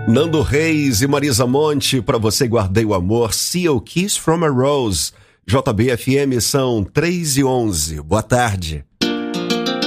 Nando Reis e Marisa Monte, pra você guardei o amor, Seal Kiss from a Rose. JBFM são 3h11. Boa tarde.